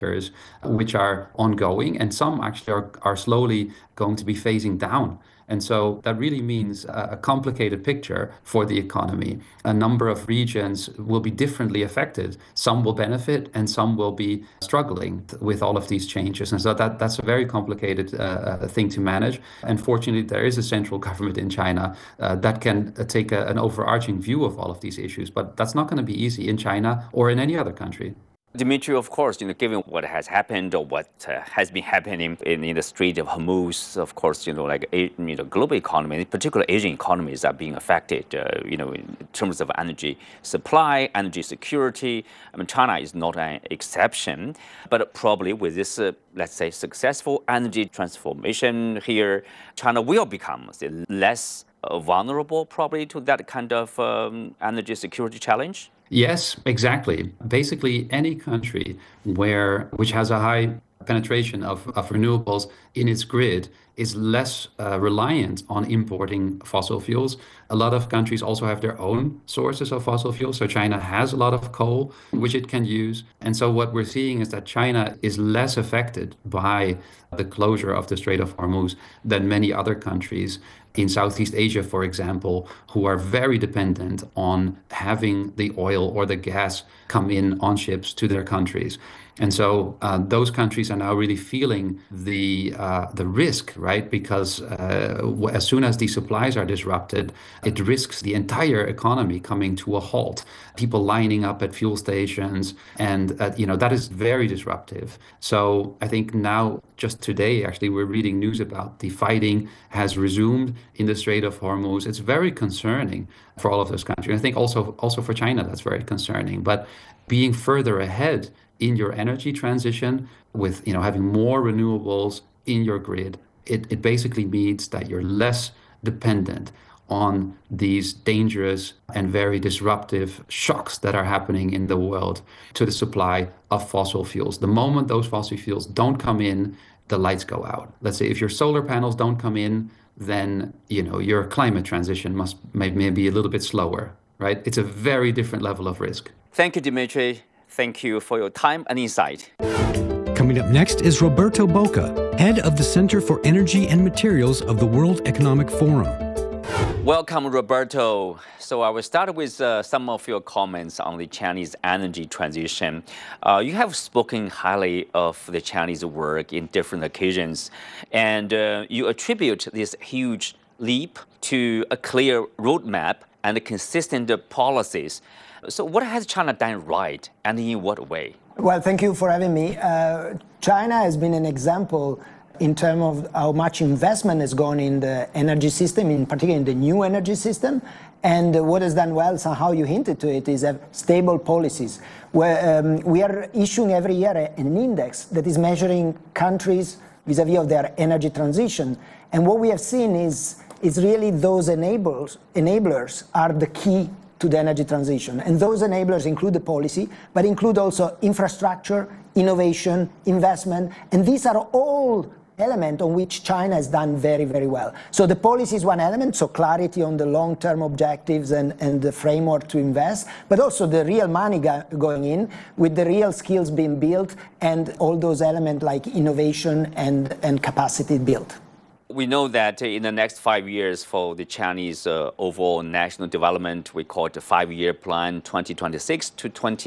which are ongoing, and some actually are slowly going to be phasing down. And so that really means a complicated picture for the economy. A number of regions will be differently affected. Some will benefit and some will be struggling with all of these changes. And so that's a very complicated thing to manage. Unfortunately, there is a central government in China that can take an overarching view of all of these issues. But that's not going to be easy in China or in any other country. Dimitri, of course, given what has happened or what has been happening in the Strait of Hormuz, of course, global economy, in particular Asian economies are being affected, in terms of energy supply, energy security. I mean, China is not an exception, but probably with this, let's say, successful energy transformation here, China will become less vulnerable probably to that kind of energy security challenge. Yes, exactly. Basically, any country which has a high penetration of renewables in its grid is less reliant on importing fossil fuels. A lot of countries also have their own sources of fossil fuels. So China has a lot of coal, which it can use. And so what we're seeing is that China is less affected by the closure of the Strait of Hormuz than many other countries in Southeast Asia, for example, who are very dependent on having the oil or the gas come in on ships to their countries. And so those countries are now really feeling the risk, right? Because as soon as these supplies are disrupted, it risks the entire economy coming to a halt. People lining up at fuel stations, and that is very disruptive. So I think now, just today, actually, we're reading news about the fighting has resumed in the Strait of Hormuz. It's very concerning for all of those countries. I think also for China, that's very concerning. But being further ahead in your energy transition with having more renewables in your grid, it basically means that you're less dependent on these dangerous and very disruptive shocks that are happening in the world to the supply of fossil fuels. The moment those fossil fuels don't come in, the lights go out. Let's say if your solar panels don't come in, then your climate transition may be a little bit slower, right? It's a very different level of risk. Thank you, Dimitri. Thank you for your time and insight. Coming up next is Roberto Bocca, head of the Center for Energy and Materials of the World Economic Forum. Welcome, Roberto. So I will start with some of your comments on the Chinese energy transition. You have spoken highly of the Chinese work in different occasions, and you attribute this huge leap to a clear roadmap and consistent policies. So what has China done right, and in what way? Well, thank you for having me. China has been an example in terms of how much investment has gone in the energy system, in particular in the new energy system. And what has done well, somehow you hinted to it, is have stable policies. Where we are issuing every year an index that is measuring countries vis-a-vis of their energy transition. And what we have seen is really those enablers are the key to the energy transition. And those enablers include the policy, but include also infrastructure, innovation, investment. And these are all elements on which China has done very, very well. So the policy is one element, so clarity on the long-term objectives and the framework to invest, but also the real money going in with the real skills being built and all those elements like innovation and capacity built. We know that in the next 5 years for the Chinese overall national development, we call it the 5-year plan 2026 to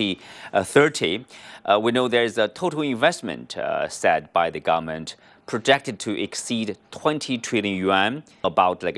2030. We know there's a total investment set by the government projected to exceed 20 trillion yuan, about like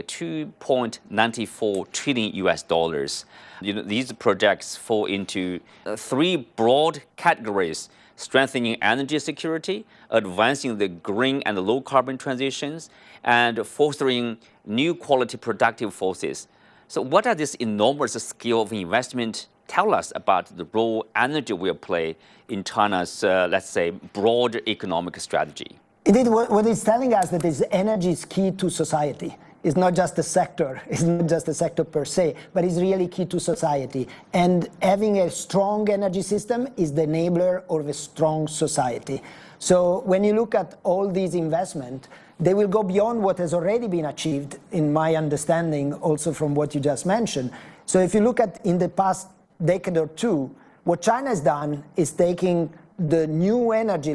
2.94 trillion US dollars. These projects fall into 3 broad categories: strengthening energy security, advancing the green and low carbon transitions, and fostering new quality productive forces. So what does this enormous scale of investment tell us about the role energy will play in China's, let's say, broad economic strategy? Indeed, what it's telling us that is energy is key to society. It's not just a sector, it's not just a sector per se, but it's really key to society. And having a strong energy system is the enabler of a strong society. So when you look at all these investments, they will go beyond what has already been achieved, in my understanding, also from what you just mentioned. So if you look at in the past decade or two, what China has done is taking the new energy